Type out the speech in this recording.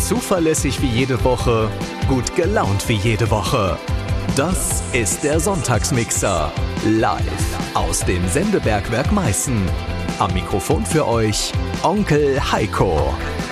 Zuverlässig wie jede Woche, gut gelaunt wie jede Woche. Das ist der Sonntagsmixer. Live aus dem Sendebergwerk Meißen. Am Mikrofon für euch Onkel Heiko.